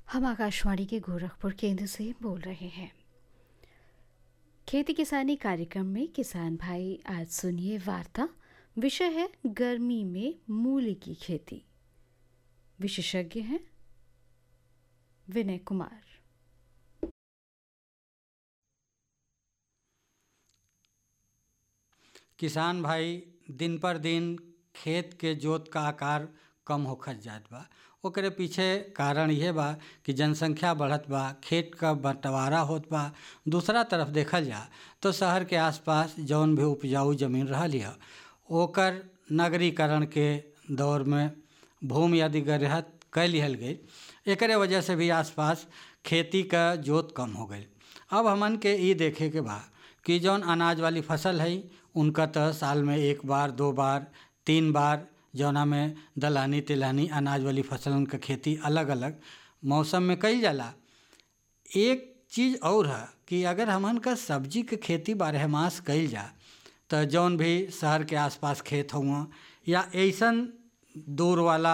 हम आकाशवाणी के गोरखपुर केंद्र से बोल रहे हैं। खेती किसानी कार्यक्रम में किसान भाई आज सुनिए वार्ता। विषय है गर्मी में मूली की खेती। विशेषज्ञ हैं विनय कुमार। किसान भाई दिन पर दिन खेत के जोत का आकार कम होखत जात बा। ओकरे पीछे कारण यह बा कि जनसंख्या बढ़त बा, खेत का बंटवारा होत बा। दूसरा तरफ देखल जा तो शहर के आसपास जौन भी उपजाऊ जमीन रहली है ओकर नगरीकरण के दौर में भूमि अधिग्रहित कर लिहल गई। एकरे वजह से भी आसपास खेती का जोत कम हो गई। अब हमन के ये देखे के बा कि जौन अनाज वाली फसल है उनका तो साल में एक बार, दो बार, तीन बार जौना में दलहनी तिलहनी अनाज वाली फसलन का खेती अलग अलग मौसम में कईल जाला। एक चीज़ और है कि अगर हमन का सब्जी के खेती बारह मास कईल जा तो जौन भी शहर के आसपास खेत हुआ या ऐसन दूर वाला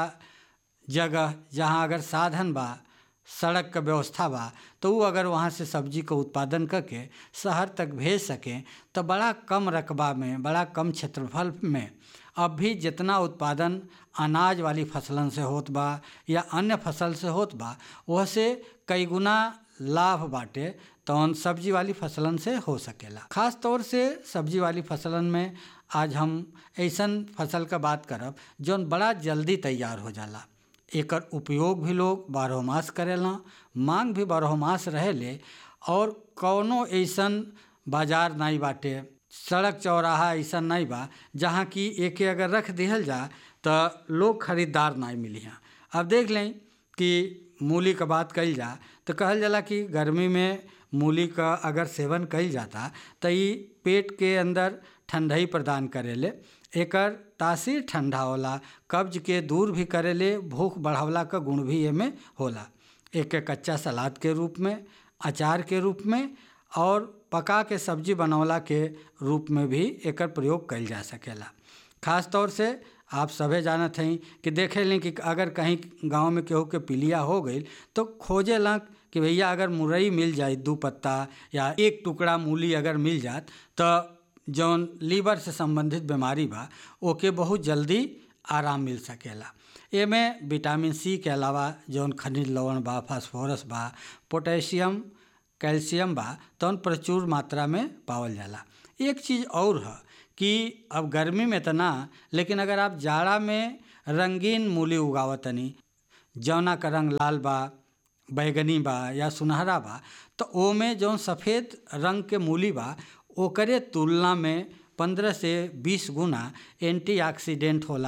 जगह जहाँ अगर साधन बा, सड़क का व्यवस्था बा, तो वो अगर वहाँ से सब्जी का उत्पादन करके शहर तक भेज सकें तो बड़ा कम रकबा में, बड़ा कम क्षेत्रफल में अब भी जितना उत्पादन अनाज वाली फसलन से होत बा या अन्य फसल से होत बा वह से कई गुना लाभ बाटे तो सब्जी वाली फसलन से हो सकेला। खास तौर से सब्जी वाली फसलन में आज हम ऐसन फसल का बात करब जौन बड़ा जल्दी तैयार हो जाला। एकर उपयोग भी लोग बारह मास करेला, मांग भी बारह मास रहेले और कौनो ऐसन बाजार नहीं बाटे, सड़क चौराहा ऐसा नहीं बा जहाँ की एके अगर रख दिहल जा तो लोग खरीदार नहीं मिली हैं। अब देख लें कि मूली का बात कही जा तो कहल जाला कि गर्मी में मूली का अगर सेवन कईल जाता तो ये पेट के अंदर ठंडाई प्रदान करेले। एकर तासीर ठंडा होला, कब्ज के दूर भी करेले, भूख बढ़ावला का गुण भी एमे होला। एक कच्चा सलाद के रूप में, अचार के रूप में और पका के सब्जी बनौला के रूप में भी एकर प्रयोग कईल जा सकेला। खास तौर से आप सभे जानत हैं कि देखे लें कि अगर कहीं गांव में केहू के पीलिया हो गई तो खोजे लग कि भैया अगर मुरई मिल जाए, दो पत्ता या एक टुकड़ा मूली अगर मिल जात तो जौन लीवर से संबंधित बीमारी बा ओके बहुत जल्दी आराम मिल सकेला। एमे विटामिन सी के अलावा जौन खनिज लवण बा, फास्फोरस बा, पोटेशियम, कैल्शियम बा तो प्रचुर मात्रा में पावल जाला। एक चीज़ और है कि अब गर्मी में तो ना, लेकिन अगर आप जाड़ा में रंगीन मूली उगावतनी जौना का रंग लाल बा, बैगनी बा या सुनहरा बा तो ओमे जौन सफ़ेद रंग के मूली बा ओकरे तुलना में 15 से 20 गुना एंटीऑक्सीडेंट होला।